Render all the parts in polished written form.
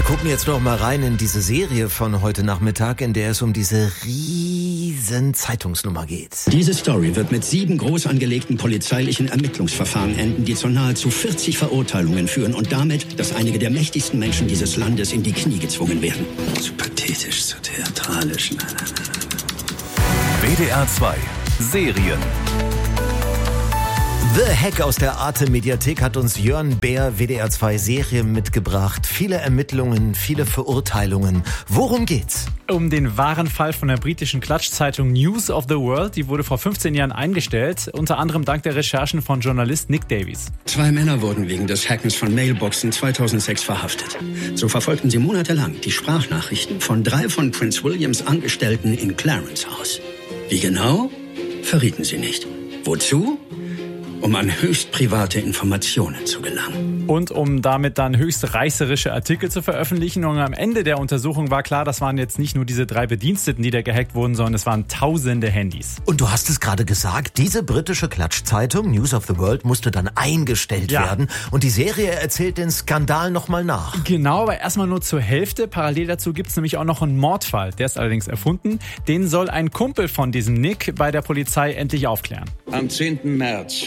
gucken jetzt noch mal rein in diese Serie von heute Nachmittag, in der es um diese riesen Zeitungsnummer geht. Diese Story wird mit 7 groß angelegten polizeilichen Ermittlungsverfahren enden, die zu nahezu 40 Verurteilungen führen und damit, dass einige der mächtigsten Menschen dieses Landes in die Knie gezwungen werden. Zu pathetisch, zu theatralisch. WDR 2 Serien. The Hack aus der Arte-Mediathek hat uns Jörn Bär, WDR 2 Serie mitgebracht. Viele Ermittlungen, viele Verurteilungen. Worum geht's? Um den wahren Fall von der britischen Klatschzeitung News of the World. Die wurde vor 15 Jahren eingestellt, unter anderem dank der Recherchen von Journalist Nick Davies. 2 Männer wurden wegen des Hackens von Mailboxen 2006 verhaftet. So verfolgten sie monatelang die Sprachnachrichten von 3 von Prince Williams Angestellten in Clarence Haus. Wie genau? Verrieten sie nicht. Wozu? Um an höchst private Informationen zu gelangen. Und um damit dann höchst reißerische Artikel zu veröffentlichen. Und am Ende der Untersuchung war klar, das waren jetzt nicht nur diese 3 Bediensteten, die da gehackt wurden, sondern es waren tausende Handys. Und du hast es gerade gesagt, diese britische Klatschzeitung News of the World musste dann eingestellt werden. Und die Serie erzählt den Skandal nochmal nach. Genau, aber erstmal nur zur Hälfte. Parallel dazu gibt es nämlich auch noch einen Mordfall. Der ist allerdings erfunden. Den soll ein Kumpel von diesem Nick bei der Polizei endlich aufklären. Am 10. März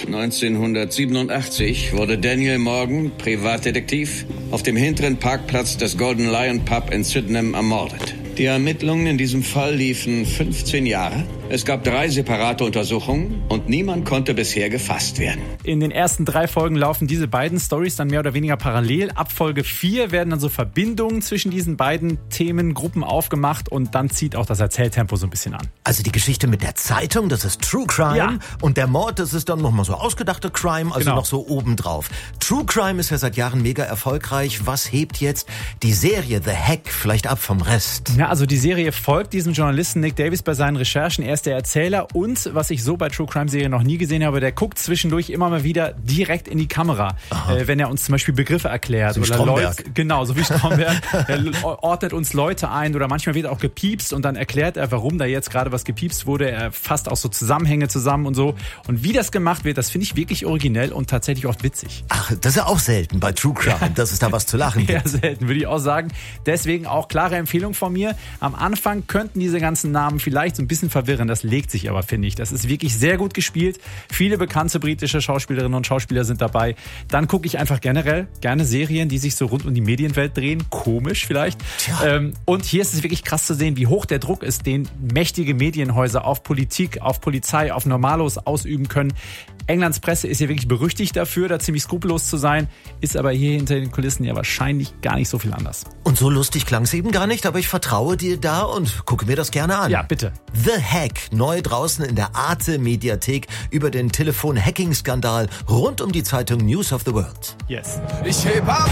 1987 wurde Daniel Morgan, Privatdetektiv, auf dem hinteren Parkplatz des Golden Lion Pub in Sydenham ermordet. Die Ermittlungen in diesem Fall liefen 15 Jahre. Es gab 3 separate Untersuchungen und niemand konnte bisher gefasst werden. In den ersten 3 Folgen laufen diese beiden Storys dann mehr oder weniger parallel. Ab Folge 4 werden dann so Verbindungen zwischen diesen beiden Themengruppen aufgemacht und dann zieht auch das Erzähltempo so ein bisschen an. Also die Geschichte mit der Zeitung, das ist True Crime und der Mord, das ist dann nochmal so ausgedachte Crime, also noch so obendrauf. True Crime ist ja seit Jahren mega erfolgreich. Was hebt jetzt die Serie The Hack vielleicht ab vom Rest? Ja, also die Serie folgt diesem Journalisten Nick Davies bei seinen Recherchen. Er ist der Erzähler und, was ich so bei True Crime Serien noch nie gesehen habe, der guckt zwischendurch immer mal wieder direkt in die Kamera, wenn er uns zum Beispiel Begriffe erklärt. So wie oder Stromberg. Genau, so wie Stromberg. Er ordnet uns Leute ein oder manchmal wird auch gepiepst und dann erklärt er, warum da jetzt gerade was gepiepst wurde. Er fasst auch so Zusammenhänge zusammen und so. Und wie das gemacht wird, das finde ich wirklich originell und tatsächlich oft witzig. Ach, das ist ja auch selten bei True Crime, dass es da was zu lachen gibt. Ja, selten, würde ich auch sagen. Deswegen auch klare Empfehlung von mir. Am Anfang könnten diese ganzen Namen vielleicht so ein bisschen verwirren. Das legt sich aber, finde ich. Das ist wirklich sehr gut gespielt. Viele bekannte britische Schauspielerinnen und Schauspieler sind dabei. Dann gucke ich einfach generell gerne Serien, die sich so rund um die Medienwelt drehen. Komisch vielleicht. Und hier ist es wirklich krass zu sehen, wie hoch der Druck ist, den mächtige Medienhäuser auf Politik, auf Polizei, auf Normalos ausüben können. Englands Presse ist ja wirklich berüchtigt dafür, da ziemlich skrupellos zu sein, ist aber hier hinter den Kulissen ja wahrscheinlich gar nicht so viel anders. Und so lustig klang es eben gar nicht, aber ich vertraue dir da und gucke mir das gerne an. Ja, bitte. The Hack, neu draußen in der Arte-Mediathek über den Telefon-Hacking-Skandal rund um die Zeitung News of the World. Yes. Ich heb ab!